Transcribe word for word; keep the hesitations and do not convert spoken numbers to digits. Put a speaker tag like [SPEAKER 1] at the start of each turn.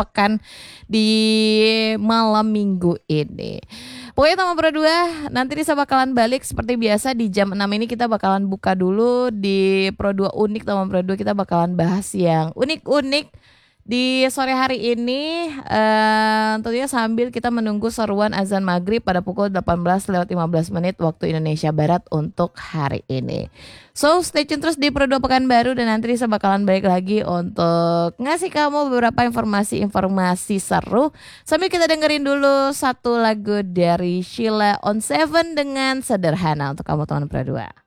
[SPEAKER 1] pekan di malam minggu ini. Pokoknya Taman Pro dua nanti Risa bakalan balik seperti biasa di jam enam ini kita bakalan buka dulu di Pro dua Unik. Taman Pro dua kita bakalan bahas yang unik-unik di sore hari ini, uh, tentunya sambil kita menunggu seruan azan maghrib pada pukul delapan belas lewat lima belas menit waktu Indonesia Barat untuk hari ini. So stay tune terus di Pro dua Pekanbaru dan nanti saya bakalan balik lagi untuk ngasih kamu beberapa informasi-informasi seru. Sambil kita dengerin dulu satu lagu dari Sheila on Seven dengan Sederhana untuk kamu teman Pro dua.